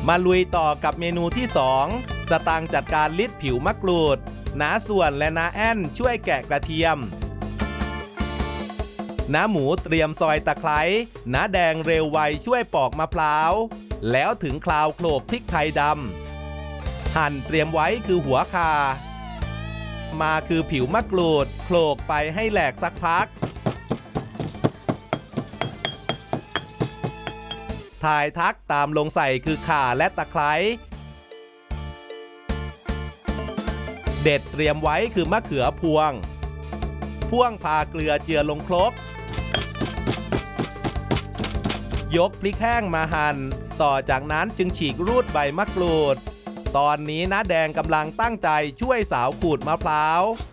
มาลุยต่อกับเมนูที่2สตางค์จัดการลิดผิวมะกรูดน้าส่วนและน้าแอนช่วยแกะกระเทียมน้าหมูเตรียมซอยตะไคร้น้าแดงเร็วไวช่วยปอกมะพร้าวแล้วถึงคราวโขลกพริกไทยดำหั่นเตรียมไว้คือหัวข่ามาคือผิวมะกรูดโขลกไปให้แหลกสักพักถ่ายทักตามลงใส่คือข่าและตะไคร้เด็ดเตรียมไว้คือมะเขือพวงพ่วงพาเกลือเจือลงครกยกพริกแห้งมาหั่นต่อจากนั้นจึงฉีกรูดใบมะกรูดตอนนี้น้าแดงกำลังตั้งใจช่วยสาวขูดมะพร้าว